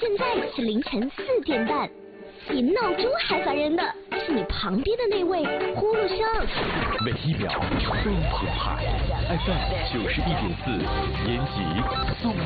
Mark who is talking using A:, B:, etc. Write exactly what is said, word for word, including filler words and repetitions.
A: 现在是凌晨四点半，比闹钟还烦人的是你旁边的那位呼噜声。
B: 每一秒都澎湃 ，F M 九十一点四，延吉综